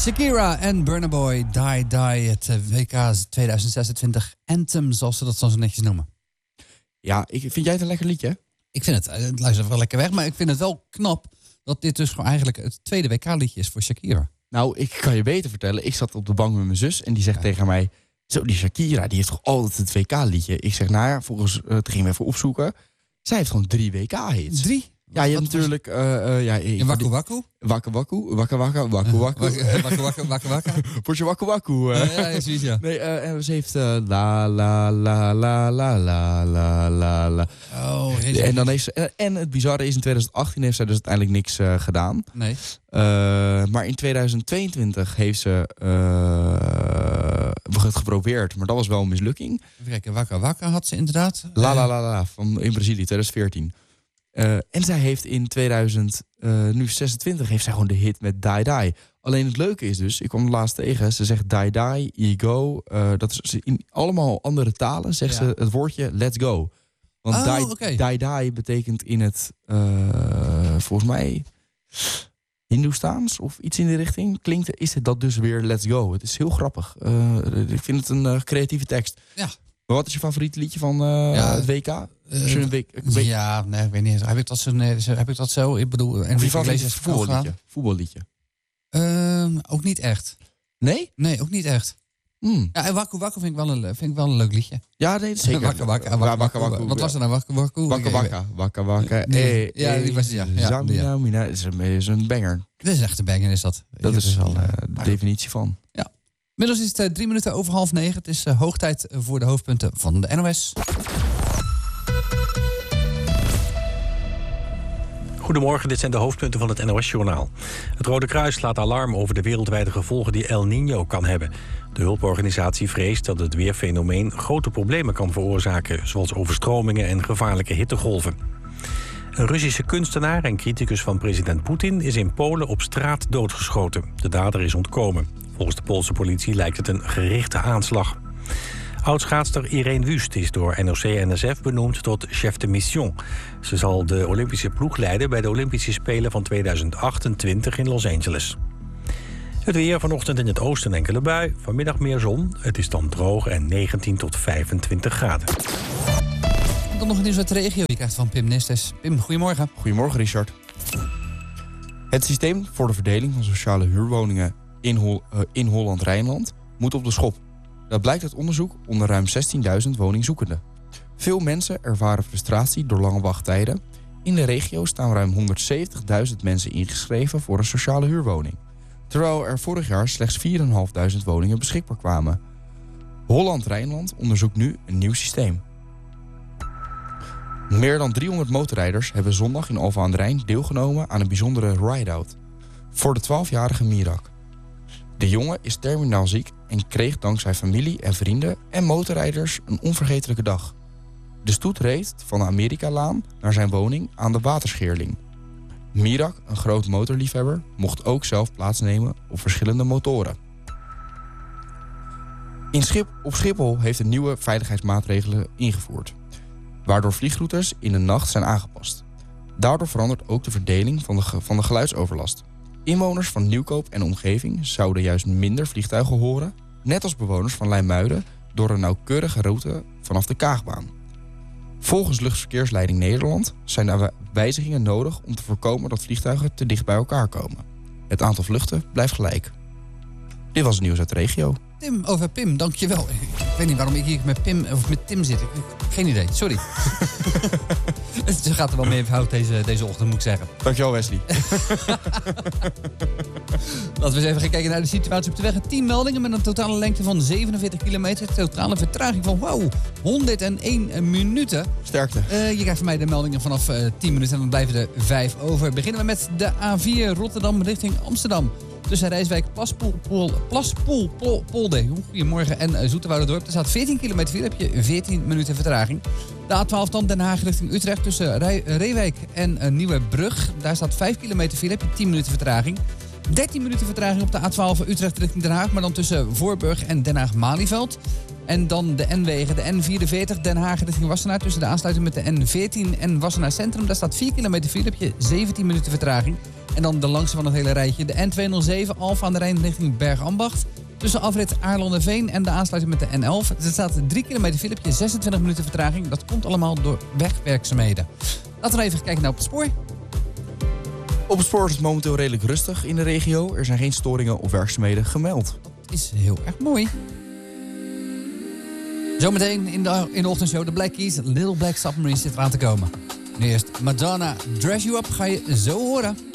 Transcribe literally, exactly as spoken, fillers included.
Shakira en Burna Boy, Die Die, het W K tweeduizend zesentwintig Anthem, zoals ze dat zo netjes noemen. Ja, ik, vind jij het een lekker liedje? Ik vind het, het luistert wel lekker weg, maar ik vind het wel knap dat dit dus gewoon eigenlijk het tweede W K-liedje is voor Shakira. Nou, ik kan je beter vertellen. Ik zat op de bank met mijn zus en die zegt ja. tegen mij... Zo, die Shakira, die heeft toch altijd het W K-liedje? Ik zeg, nou ja, volgens, uh, toen gingen we even opzoeken. Zij heeft gewoon drie W K-hits. Drie? Ja, je hebt natuurlijk... Uh, uh, ja, in Waku Waku? Waku Waku, Waku Waku, Waku Waku. Waku Waku, Waku Waku. Voor je Waku Waku. Uh. Ja, ja, zoiets, ja. Nee, uh, en ze heeft uh, la la la la la la la la la. Oh, en, en dan heeft ze, en het bizarre is, in tweeduizend achttien heeft zij dus uiteindelijk niks uh, gedaan. Nee. Uh, maar in tweeduizend tweeëntwintig heeft ze uh, het geprobeerd, maar dat was wel een mislukking. Even kijken, Waka Waka had ze inderdaad. La la la la, van in Brazilië, tweeduizend veertien. Uh, en zij heeft in tweeduizend zesentwintig heeft zij gewoon de hit met Die Die. Alleen het leuke is dus, ik kwam laatst tegen, ze zegt Die Die, Ego. Uh, dat is in allemaal andere talen zegt ja. ze het woordje Let's Go. Want oh, die, okay. die Die betekent in het, uh, volgens mij, Hindoestaans of iets in die richting. Klinkt, is het dat dus weer Let's Go. Het is heel grappig. Uh, ik vind het een uh, creatieve tekst. Ja. Maar wat is je favoriete liedje van uh, ja, het W K? Uh, een week, een week... Ja, nee, ik weet niet. Heb ik dat zo? Nee, heb ik dat zo? Ik bedoel, en wie favoriete voetballiedje? Voetballiedje. Uh, ook niet echt. Nee? Nee, ook niet echt. Mm. Ja, en Waku Waku vind ik wel een, vind ik wel een leuk liedje. Ja, nee, zeker. Wakka Wakka, Wakka Wakka, Wakka. Wat was er nou? Wakka Wakka. Wakka Wakka, Wakka Wakka. Nee. Ja, die was ja. ja, Zamina, Mina, is een, is een banger. Dat is echt een banger, is dat. Dat is wel uh, de definitie van. Ja. Inmiddels is het uh, drie minuten over half negen. Het is uh, hoog tijd voor de hoofdpunten van de N O S. Goedemorgen, dit zijn de hoofdpunten van het N O S-journaal. Het Rode Kruis slaat alarm over de wereldwijde gevolgen die El Niño kan hebben. De hulporganisatie vreest dat het weerfenomeen grote problemen kan veroorzaken, zoals overstromingen en gevaarlijke hittegolven. Een Russische kunstenaar en criticus van president Poetin is in Polen op straat doodgeschoten. De dader is ontkomen. Volgens de Poolse politie lijkt het een gerichte aanslag. Oudschaatster Irene Wust is door N O C N S F benoemd tot chef de mission. Ze zal de Olympische ploeg leiden bij de Olympische Spelen van tweeduizend achtentwintig in Los Angeles. Het weer, vanochtend in het oosten enkele bui, vanmiddag meer zon. Het is dan droog en negentien tot vijfentwintig graden. En dan nog een nieuws uit de regio. Je krijgt van Pim Nestes. Pim, goedemorgen. Goedemorgen, Richard. Het systeem voor de verdeling van sociale huurwoningen in, Hol- uh, in Holland-Rijnland moet op de schop. Dat blijkt uit onderzoek onder ruim zestienduizend woningzoekenden. Veel mensen ervaren frustratie door lange wachttijden. In de regio staan ruim honderdzeventigduizend mensen ingeschreven voor een sociale huurwoning. Terwijl er vorig jaar slechts vier en vijfduizend woningen beschikbaar kwamen. Holland-Rijnland onderzoekt nu een nieuw systeem. Meer dan driehonderd motorrijders hebben zondag in Alphen aan den Rijn deelgenomen aan een bijzondere ride-out voor de twaalfjarige Mirak. De jongen is terminaal ziek en kreeg dankzij familie en vrienden en motorrijders een onvergetelijke dag. De stoet reed van de Amerikalaan naar zijn woning aan de Waterscheerling. Mirak, een groot motorliefhebber, mocht ook zelf plaatsnemen op verschillende motoren. In Schip, op Schiphol heeft een nieuwe veiligheidsmaatregelen ingevoerd, waardoor vliegroutes in de nacht zijn aangepast. Daardoor verandert ook de verdeling van de, van de geluidsoverlast. Inwoners van Nieuwkoop en omgeving zouden juist minder vliegtuigen horen, net als bewoners van Leimuiden, door een nauwkeurige route vanaf de Kaagbaan. Volgens Luchtverkeersleiding Nederland zijn er wijzigingen nodig om te voorkomen dat vliegtuigen te dicht bij elkaar komen. Het aantal vluchten blijft gelijk. Dit was het nieuws uit de regio. Tim, over Pim, dankjewel. Ik weet niet waarom ik hier met Pim of met Tim zit. Ik, geen idee, sorry. Het gaat er wel mee fout deze, deze ochtend, moet ik zeggen. Dankjewel, Wesley. Laten we eens even gaan kijken naar de situatie op de weg. tien meldingen met een totale lengte van zevenenveertig kilometer. Totale vertraging van, wow, honderdéén minuten. Sterkte. Uh, je krijgt van mij de meldingen vanaf uh, tien minuten en dan blijven er vijf over. Beginnen we met de A vier Rotterdam richting Amsterdam. Tussen Rijswijk, Plaspoel, Pol, Plaspoel, Pol, Polde, goedemorgen, en uh, Zoeterwouderdorp. Er staat veertien kilometer file, heb je veertien minuten vertraging. De A twaalf dan Den Haag richting Utrecht tussen Rij, Reewijk en uh, Nieuwebrug. Daar staat vijf kilometer file, heb je tien minuten vertraging. dertien minuten vertraging op de A twaalf Utrecht richting Den Haag, maar dan tussen Voorburg en Den Haag-Malieveld. En dan de N-wegen, de N vierenveertig Den Haag richting Wassenaar tussen de aansluiting met de N veertien en Wassenaar Centrum. Daar staat vier kilometer file, heb je zeventien minuten vertraging. En dan de langste van het hele rijtje. De N tweehonderdzeven Alphen aan de Rijn richting Bergambacht. Tussen afrit Aarlanderveen en de aansluiting met de N elf. Er staat drie kilometer filmpje, zesentwintig minuten vertraging. Dat komt allemaal door wegwerkzaamheden. Laten we even kijken naar op het spoor. Op het spoor is het momenteel redelijk rustig in de regio. Er zijn geen storingen of werkzaamheden gemeld. Dat is heel erg mooi. Zometeen in de, in de ochtendshow de Black Keys. Little Black Submarine zit eraan te komen. Nu eerst Madonna, Dress You Up, ga je zo horen.